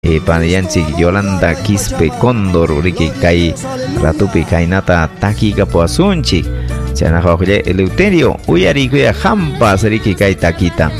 Panayanchik Yolanda Quispe Cóndor Riki Kai Ratupi Kainata Taki Kapuasunchik Chana Eleuterio Uyarikuya Hampas Riki Kai Takita